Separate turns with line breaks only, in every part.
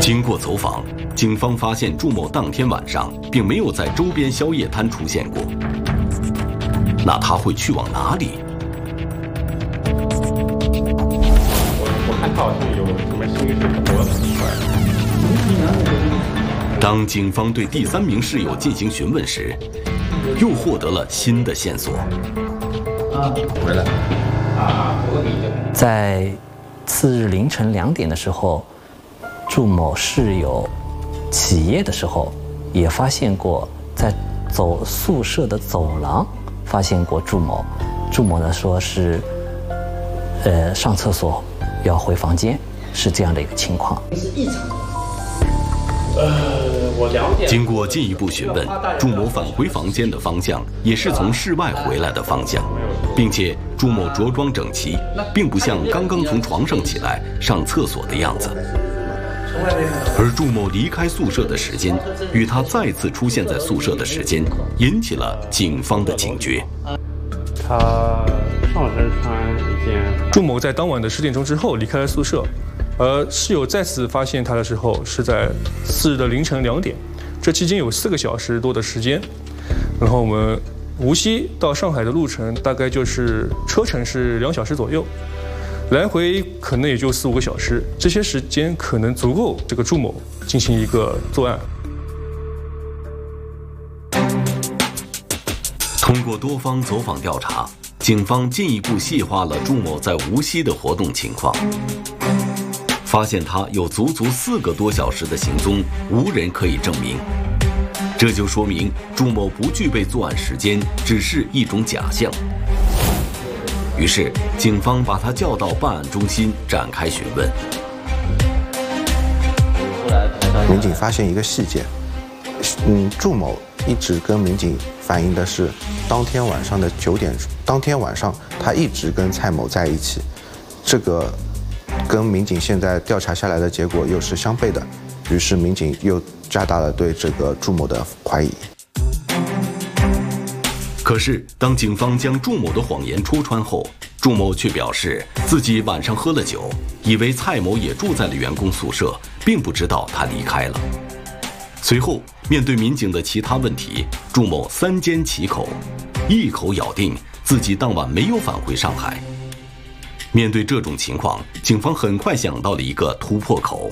经过走访，警方发现祝某当天晚上并没有在周边宵夜摊出现过。那他会去往哪里？
我看他好像有什么心事和
当警方对第3名室友进行询问时，又获得了新的线索。
回来
在次日凌晨2点的时候，祝某室友起夜的时候，也发现过在宿舍的走廊发现过祝某。祝某呢说是上厕所要回房间，是这样的一个情况。
我了解。
经过进一步询问，祝某返回房间的方向也是从室外回来的方向，并且祝某着装整齐，并不像刚刚从床上起来上厕所的样子。而祝某离开宿舍的时间与他再次出现在宿舍的时间，引起了警方的警觉。
他上身穿一件。
祝某在当晚的10点钟之后离开了宿舍。而室友再次发现他的时候是在次日的凌晨2点，这期间有4个小时多的时间。然后我们无锡到上海的路程大概就是车程是2小时左右，来回可能也就4、5个小时，这些时间可能足够这个祝某进行一个作案。
通过多方走访调查，警方进一步细化了祝某在无锡的活动情况。发现他有足足4个多小时的行踪，无人可以证明。这就说明祝某不具备作案时间，只是一种假象。于是，警方把他叫到办案中心展开询问。
民警发现一个细节，祝某一直跟民警反映的是，当天晚上的9点，当天晚上他一直跟蔡某在一起，这个跟民警现在调查下来的结果又是相悖的，于是民警又加大了对这个祝某的怀疑。
可是，当警方将祝某的谎言戳穿后，祝某却表示自己晚上喝了酒，以为蔡某也住在了员工宿舍，并不知道他离开了。随后，面对民警的其他问题，祝某3缄其口，一口咬定自己当晚没有返回上海。面对这种情况，警方很快想到了一个突破口。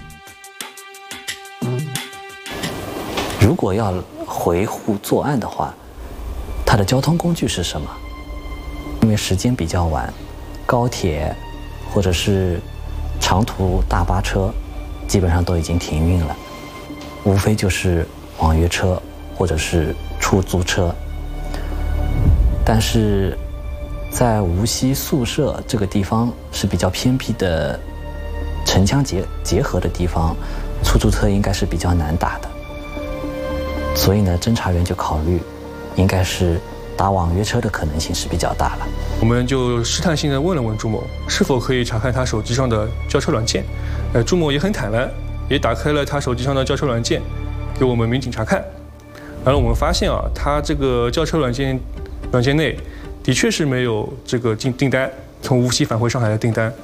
如果要回沪作案的话，他的交通工具是什么？因为时间比较晚，高铁或者是长途大巴车基本上都已经停运了，无非就是网约车或者是出租车。但是在无锡宿舍这个地方是比较偏僻的城乡结合的地方，出租车应该是比较难打的，所以呢，侦查员就考虑应该是打网约车的可能性是比较大了。
我们就试探性的问了问祝某是否可以查看他手机上的轿车软件，祝某也很坦然，也打开了他手机上的轿车软件给我们民警查看。然后我们发现啊，他这个轿车软件内的确是没有这个订单，从无锡返回上海的订单。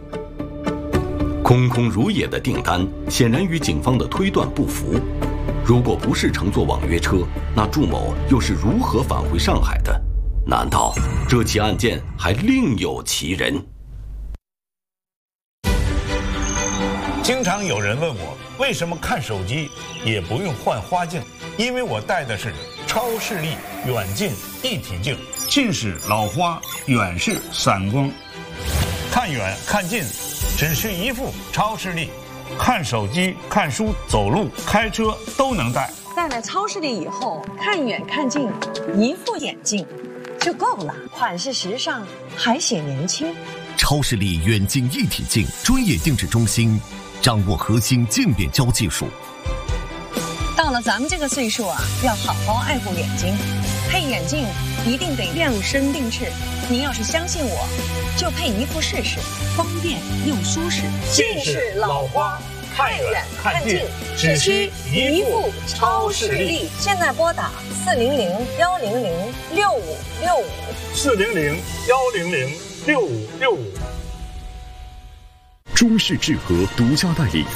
空空如也的订单显然与警方的推断不符。如果不是乘坐网约车，那祝某又是如何返回上海的？难道这起案件还另有其人？
经常有人问我，为什么看手机也不用换花镜？因为我戴的是超视力远近一体镜，近视老花，远视散光，看远看近只需一副超视力，看手机、看书、走路、开车都能戴。
戴了超视力以后，看远看近，一副眼镜就够了，款式时尚，还显年轻。
超视力远近一体镜专业定制中心，掌握核心镜变焦技术。
到了咱们这个岁数啊，要好好爱护眼睛，配眼镜一定得量身定制。您要是相信我，就配一副试试，方便又舒适。
近视老花，看远看近，只需一副超视力。
现在拨打400-100-6565，400-100-6565。
中式制和独家代理